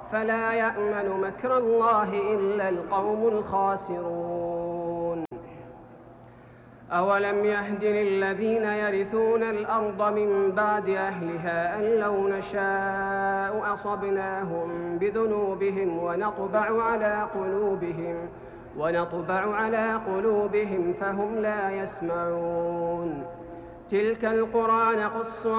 فلا يأمن مكر الله إلا القوم الخاسرون. أولم يهد للذين يرثون الأرض من بعد أهلها أن لو نشاء أصبناهم بذنوبهم ونطبع على قلوبهم فهم لا يسمعون. تلك القرى نقص